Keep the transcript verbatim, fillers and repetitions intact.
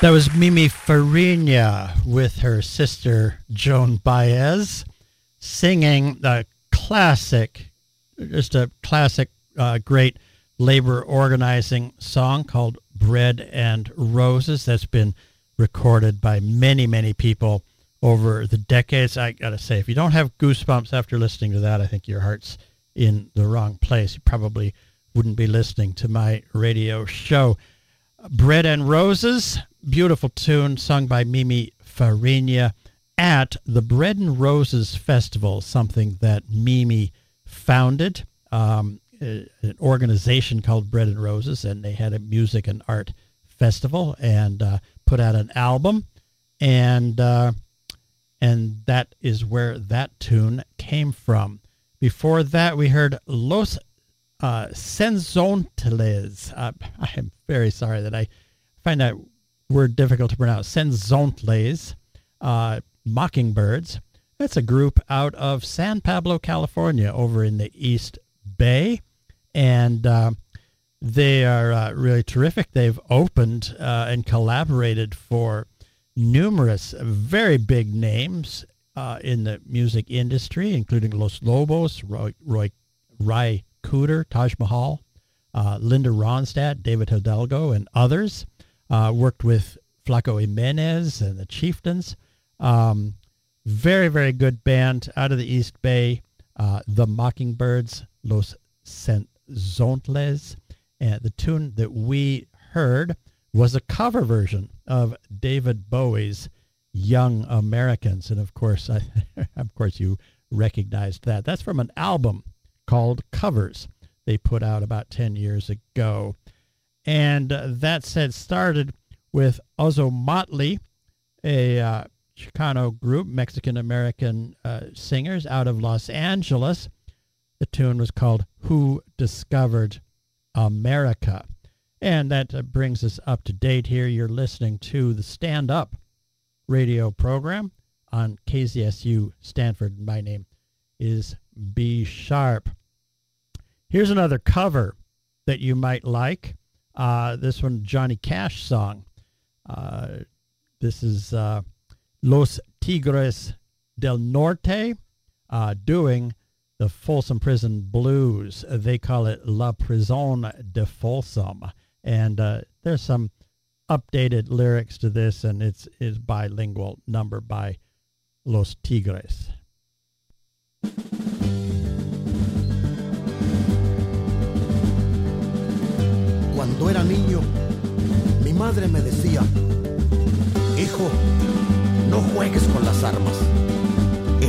That was Mimi Farina with her sister Joan Baez singing a classic, just a classic, uh, great labor organizing song called Bread and Roses that's been recorded by many, many people over the decades. I got to say, if you don't have goosebumps after listening to that, I think your heart's in the wrong place. You probably wouldn't be listening to my radio show. Bread and Roses, beautiful tune sung by Mimi Farina at the Bread and Roses Festival, something that Mimi founded, um, an organization called Bread and Roses, and they had a music and art festival and uh, put out an album, and uh, and that is where that tune came from. Before that, we heard Los Uh, Senzontles. Uh, I am very sorry that I find that word difficult to pronounce. Senzontles, uh, Mockingbirds. That's a group out of San Pablo, California, over in the East Bay. And uh, they are uh, really terrific. They've opened uh, and collaborated for numerous very big names uh, in the music industry, including Los Lobos, Roy, Roy Rai Cooder, Taj Mahal, uh, Linda Ronstadt, David Hidalgo, and others. Uh, worked with Flaco Jimenez and the Chieftains. Um, very, very good band out of the East Bay. Uh, the Mockingbirds, Los Senzontles. And the tune that we heard was a cover version of David Bowie's Young Americans. And of course, I, of course, you recognized that. That's from an album called Covers they put out about ten years ago. And uh, that said, started with Ozomatli, a uh, Chicano group, Mexican-American uh, singers out of Los Angeles. The tune was called Who Discovered America? And that uh, brings us up to date here. You're listening to the Stand Up radio program on K Z S U Stanford. My name is B Sharp. Here's another cover that you might like. Uh, this one, Johnny Cash song. Uh, this is uh, Los Tigres del Norte uh, doing the Folsom Prison Blues. They call it La Prison de Folsom. And uh, there's some updated lyrics to this, and it's is bilingual number by Los Tigres. Cuando era niño, mi madre me decía, hijo, no juegues con las armas.